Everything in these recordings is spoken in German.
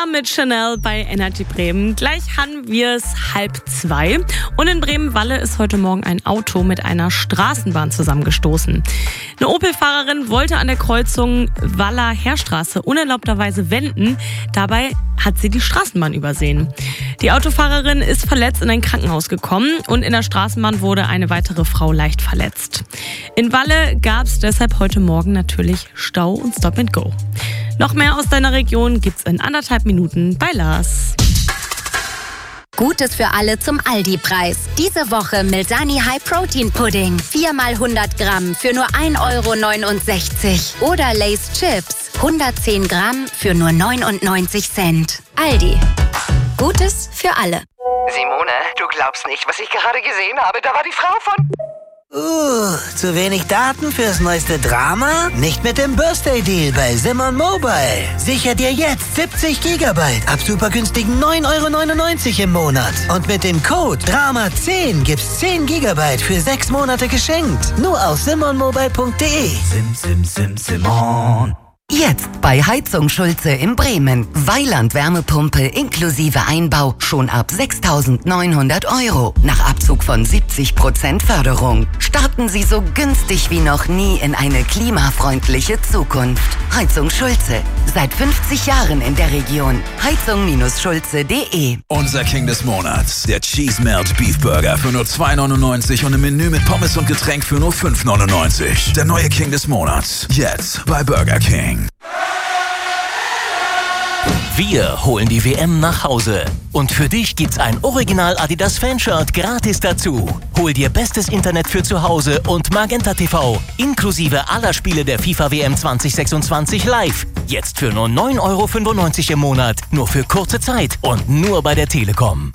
mit Chanel bei Energy Bremen. Gleich haben wir es 1:30. Und in Bremen-Walle ist heute Morgen ein Auto mit einer Straßenbahn zusammengestoßen. Eine Opel-Fahrerin wollte an der Kreuzung Waller Heerstraße unerlaubterweise wenden. Dabei hat sie die Straßenbahn übersehen. Die Autofahrerin ist verletzt in ein Krankenhaus gekommen und in der Straßenbahn wurde eine weitere Frau leicht verletzt. In Walle gab es deshalb heute Morgen natürlich Stau und Stop and Go. Noch mehr aus deiner Region gibt's in 1,5 Minuten bei Lars. Gutes für alle zum Aldi-Preis. Diese Woche Milsani High Protein Pudding. 4x 100 Gramm für nur 1,69 €. Oder Lay's Chips. 110 Gramm für nur 99 Cent. Aldi. Gutes für alle. Simone, du glaubst nicht, was ich gerade gesehen habe. Da war die Frau von... Zu wenig Daten fürs neueste Drama? Nicht mit dem Birthday-Deal bei Simon Mobile. Sicher dir jetzt 70 GB ab super günstigen 9,99 € im Monat. Und mit dem Code DRAMA10 gibt's 10 GB für 6 Monate geschenkt. Nur auf simonmobile.de. Simon. Jetzt bei Heizung Schulze in Bremen. Weiland Wärmepumpe inklusive Einbau schon ab 6.900 € nach Abzug von 70% Förderung. Starten Sie so günstig wie noch nie in eine klimafreundliche Zukunft. Heizung Schulze. Seit 50 Jahren in der Region. Heizung-schulze.de. Unser King des Monats. Der Cheese Melt Beef Burger für nur 2,99 € und ein Menü mit Pommes und Getränk für nur 5,99 €. Der neue King des Monats. Jetzt bei Burger King. Wir holen die WM nach Hause. Und für dich gibt's ein Original Adidas Fanshirt gratis dazu. Hol dir bestes Internet für zu Hause und Magenta TV, inklusive aller Spiele der FIFA WM 2026 live. Jetzt für nur 9,95 € im Monat, nur für kurze Zeit und nur bei der Telekom.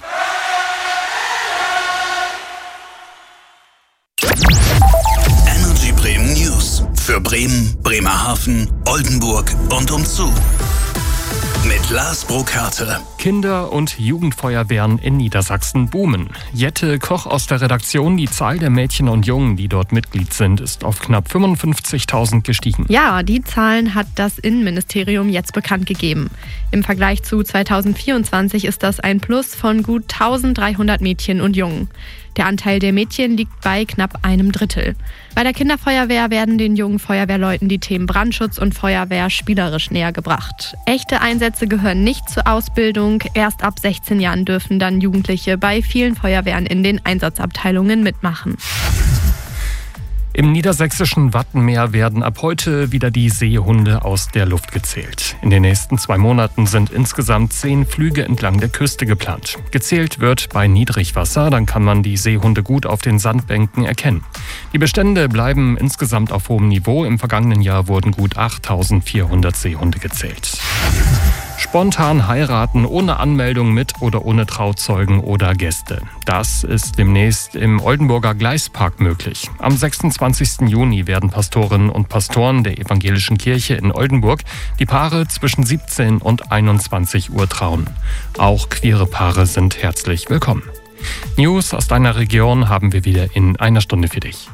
Energy Bremen News. Für Bremen, Bremerhaven, Oldenburg und umzu. Mit Lars Burkhardt. Kinder- und Jugendfeuerwehren in Niedersachsen boomen. Jette Koch aus der Redaktion: Die Zahl der Mädchen und Jungen, die dort Mitglied sind, ist auf knapp 55.000 gestiegen. Ja, die Zahlen hat das Innenministerium jetzt bekannt gegeben. Im Vergleich zu 2024 ist das ein Plus von gut 1.300 Mädchen und Jungen. Der Anteil der Mädchen liegt bei knapp 1/3. Bei der Kinderfeuerwehr werden den jungen Feuerwehrleuten die Themen Brandschutz und Feuerwehr spielerisch näher gebracht. Echte Einsätze gehören nicht zur Ausbildung. Erst ab 16 Jahren dürfen dann Jugendliche bei vielen Feuerwehren in den Einsatzabteilungen mitmachen. Im niedersächsischen Wattenmeer werden ab heute wieder die Seehunde aus der Luft gezählt. In den nächsten 2 Monaten sind insgesamt 10 Flüge entlang der Küste geplant. Gezählt wird bei Niedrigwasser, dann kann man die Seehunde gut auf den Sandbänken erkennen. Die Bestände bleiben insgesamt auf hohem Niveau. Im vergangenen Jahr wurden gut 8.400 Seehunde gezählt. Spontan heiraten ohne Anmeldung mit oder ohne Trauzeugen oder Gäste. Das ist demnächst im Oldenburger Gleispark möglich. Am 26. Juni werden Pastorinnen und Pastoren der Evangelischen Kirche in Oldenburg die Paare zwischen 17 und 21 Uhr trauen. Auch queere Paare sind herzlich willkommen. News aus deiner Region haben wir wieder in einer Stunde für dich.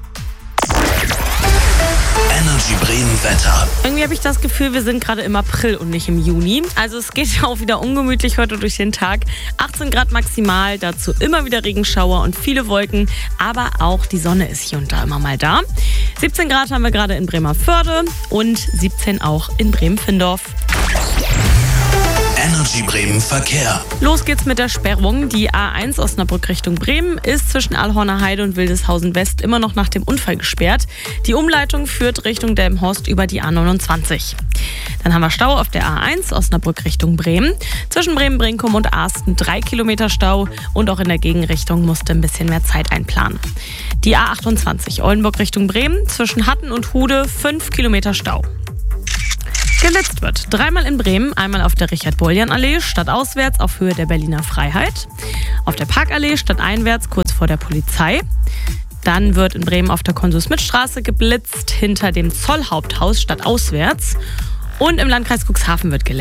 Energy Bremen Wetter. Irgendwie habe ich das Gefühl, wir sind gerade im April und nicht im Juni. Also es geht ja auch wieder ungemütlich heute durch den Tag. 18 Grad maximal, dazu immer wieder Regenschauer und viele Wolken. Aber auch die Sonne ist hier und da immer mal da. 17 Grad haben wir gerade in Bremerförde und 17 auch in Bremen-Findorf. Energy Bremen Verkehr. Los geht's mit der Sperrung. Die A1 Osnabrück Richtung Bremen ist zwischen Allhorner Heide und Wildeshausen West immer noch nach dem Unfall gesperrt. Die Umleitung führt Richtung Delmenhorst über die A29. Dann haben wir Stau auf der A1 Osnabrück Richtung Bremen. Zwischen Bremen-Brinkum und Arsten 3 Kilometer Stau und auch in der Gegenrichtung musste ein bisschen mehr Zeit einplanen. Die A28 Oldenburg Richtung Bremen zwischen Hatten und Hude 5 Kilometer Stau. Geblitzt wird. 3-mal in Bremen, einmal auf der Richard-Boljan-Allee, stadtauswärts auf Höhe der Berliner Freiheit. Auf der Parkallee, stadteinwärts, kurz vor der Polizei. Dann wird in Bremen auf der Konsul-Schmidt-Straße geblitzt, hinter dem Zollhaupthaus stadtauswärts. Und im Landkreis Cuxhaven wird gelenkt.